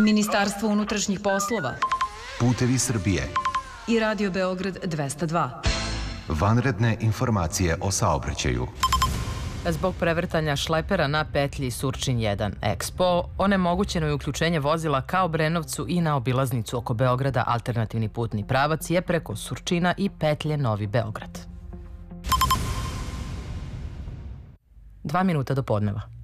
Ministarstvo unutrašnjih poslova, Putevi Srbije i Radio Beograd 202. Vanredne informacije o saobraćaju. Zbog prevrtanja šlepera na petlji Surčin 1 Expo, onemogućeno je uključenje vozila ka Obrenovcu i na obilaznicu oko Beograda. Alternativni putni pravac je preko Surčina i petlje Novi Beograd. 2 minuta do podneva.